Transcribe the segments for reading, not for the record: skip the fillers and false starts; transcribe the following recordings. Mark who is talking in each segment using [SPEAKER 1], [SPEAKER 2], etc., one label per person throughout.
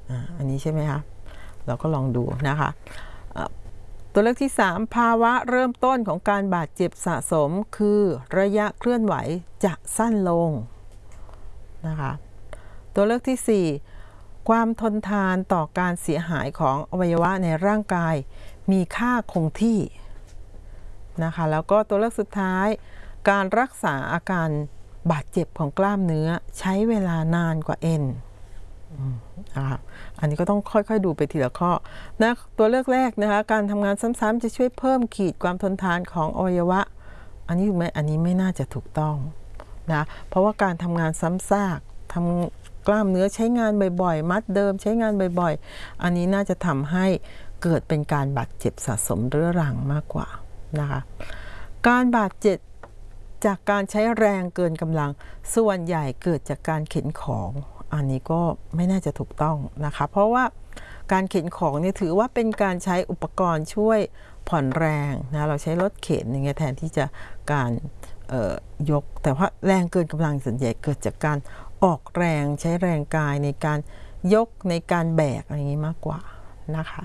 [SPEAKER 1] อันนี้ใช่ไหมคะเราก็ลองดูนะคะตัวเลือกที่3ภาวะเริ่มต้นของการบาดเจ็บสะสมคือระยะเคลื่อนไหวจะสั้นลงนะคะตัวเลือกที่4ความทนทานต่อการเสียหายของอวัยวะในร่างกายมีค่าคงที่นะคะแล้วก็ตัวเลือกสุดท้ายการรักษาอาการบาดเจ็บของกล้ามเนื้อใช้เวลานานกว่าเอ็นนะคะอันนี้ก็ต้องค่อยๆดูไปทีละข้อนะตัวเลือกแรกนะคะการทำงานซ้ำๆจะช่วยเพิ่มขีดความทนทานของอวัยวะอันนี้ถูกไหมอันนี้ไม่น่าจะถูกต้องนะเพราะว่าการทำงานซ้ำซากทำกล้ามเนื้อใช้งานบ่อยๆมัดเดิมใช้งานบ่อยๆอันนี้น่าจะทำให้เกิดเป็นการบาดเจ็บสะสมเรื้อรังมากกว่านะคะการบาดเจ็บจากการใช้แรงเกินกำลังส่วนใหญ่เกิดจากการเข็นของอันนี้ก็ไม่น่าจะถูกต้องนะคะเพราะว่าการเข็นของเนี่ยถือว่าเป็นการใช้อุปกรณ์ช่วยผ่อนแรงนะเราใช้รถเข็นอย่างเงี้ยแทนที่จะการยกแต่ว่าแรงเกินกำลังส่วนใหญ่เกิดจากการออกแรงใช้แรงกายในการยกในการแบกอะไรอย่างนี้มากกว่านะคะ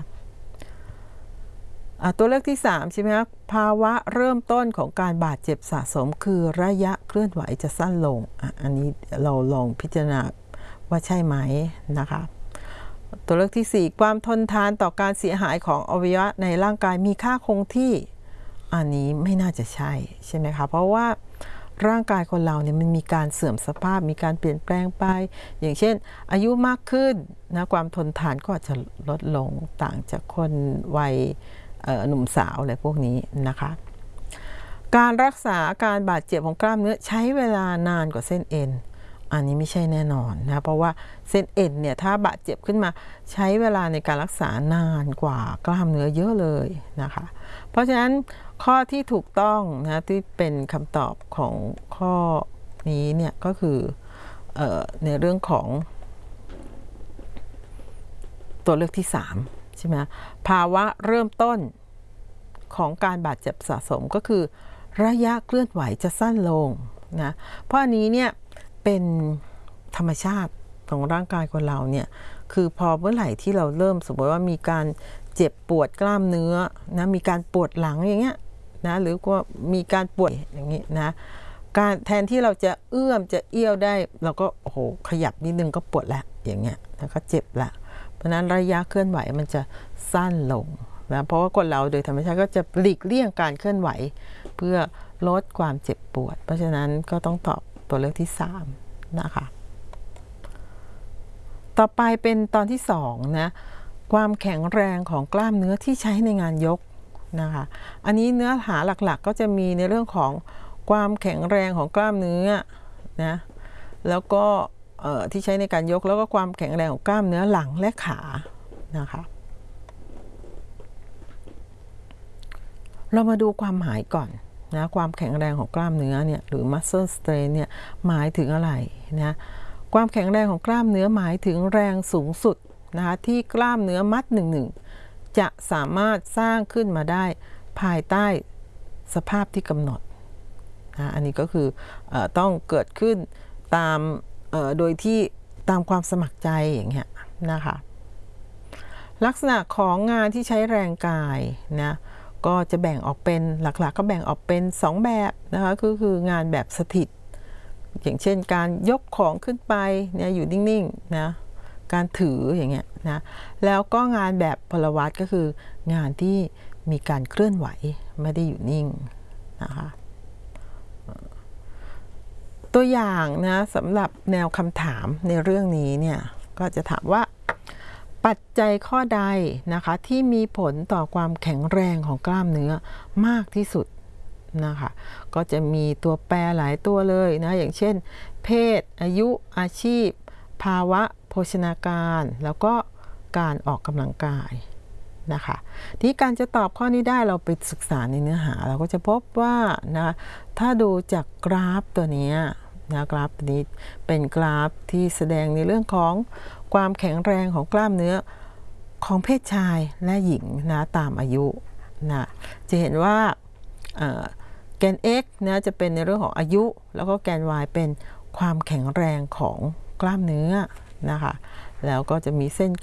[SPEAKER 1] ตัวเลือกที่3ใช่ไหมครับภาวะเริ่มต้นของการบาดเจ็บสะสมคือระยะเคลื่อนไหวจะสั้นลงอันนี้เราลองพิจารณาว่าใช่ไหมนะคะตัวเลือกที่4ความทนทานต่อการเสียหายของอวัยวะในร่างกายมีค่าคงที่อันนี้ไม่น่าจะใช่ไหมคะเพราะว่าร่างกายคนเราเนี่ยมันมีการเสื่อมสภาพมีการเปลี่ยนแปลงไปอย่างเช่นอายุมากขึ้นนะความทนทานก็อาจจะลดลงต่างจากคนวัยหนุ่มสาวอะไรพวกนี้นะคะการรักษาอาการบาดเจ็บของกล้ามเนื้อใช้เวลานานกว่าเส้นเอ็นอันนี้ไม่ใช่แน่นอนนะเพราะว่าเส้นเอ็นเนี่ยถ้าบาดเจ็บขึ้นมาใช้เวลาในการรักษานานกว่ากล้ามเนื้อเยอะเลยนะคะเพราะฉะนั้นข้อที่ถูกต้องนะที่เป็นคำตอบของข้อนี้เนี่ยก็คือในเรื่องของตัวเลือกที่3ใช่ไหมภาวะเริ่มต้นของการบาดเจ็บสะสมก็คือระยะเคลื่อนไหวจะสั้นลงนะเพราะอันนี้เนี่ยเป็นธรรมชาติของร่างกายคนเราเนี่ยคือพอเมื่อไหร่ที่เราเริ่มสมมติว่ามีการเจ็บปวดกล้ามเนื้อนะมีการปวดหลังอย่างเงี้ยนะหรือว่ามีการปวดอย่างงี้นะการแทนที่เราจะเอื้อมจะเอี้ยวได้เราก็โอ้โหขยับนิดนึงก็ปวดละอย่างเงี้ยแล้วก็เจ็บละเพราะนั้นระยะเคลื่อนไหวมันจะสั้นลงนะเพราะว่าคนเราโดยธรรมชาติก็จะหลีกเลี่ยงการเคลื่อนไหวเพื่อลดความเจ็บปวดเพราะฉะนั้นก็ต้องตอบตัวเลือกที่3นะคะต่อไปเป็นตอนที่2นะความแข็งแรงของกล้ามเนื้อที่ใช้ในงานยกนะคะอันนี้เนื้อหาหลักๆก็จะมีในเรื่องของความแข็งแรงของกล้ามเนื้อนะแล้วก็ที่ใช้ในการยกแล้วก็ความแข็งแรงของกล้ามเนื้อหลังและขานะคะเรามาดูความหมายก่อนนะความแข็งแรงของกล้ามเนื้อเนี่ยหรือ muscle strength เนี่ยหมายถึงอะไรนะความแข็งแรงของกล้ามเนื้อหมายถึงแรงสูงสุดนะคะที่กล้ามเนื้อมัดหนึ่งจะสามารถสร้างขึ้นมาได้ภายใต้สภาพที่กำหนดนะอันนี้ก็คือต้องเกิดขึ้นตามโดยที่ตามความสมัครใจอย่างเงี้ยนะคะลักษณะของงานที่ใช้แรงกายนะก็จะแบ่งออกเป็นหลักๆก็แบ่งออกเป็น2แบบนะคะคืองานแบบสถิตอย่างเช่นการยกของขึ้นไปเนี่ยอยู่นิ่งๆนะการถืออย่างเงี้ยนะแล้วก็งานแบบพลวัตก็คืองานที่มีการเคลื่อนไหวไม่ได้อยู่นิ่งนะคะตัวอย่างนะสำหรับแนวคำถามในเรื่องนี้เนี่ยก็จะถามว่าปัจจัยข้อใดนะคะที่มีผลต่อความแข็งแรงของกล้ามเนื้อมากที่สุดนะคะก็จะมีตัวแปรหลายตัวเลยนะอย่างเช่นเพศอายุอาชีพภาวะโภชนาการแล้วก็การออกกำลังกายนะคะที่การจะตอบข้อนี้ได้เราไปศึกษาในเนื้อหาเราก็จะพบว่านะถ้าดูจากกราฟตัวนี้นะกราฟตัวนี้เป็นกราฟที่แสดงในเรื่องของความแข็งแรงของกล้ามเนื้อของเพศชายและหญิงนะตามอายุนะจะเห็นว่าแกน x นะจะเป็นในเรื่องของอายุแล้วก็แกน y เป็นความแข็งแรงของกล้ามเนื้อนะคะแล้วก็จะมีเส้น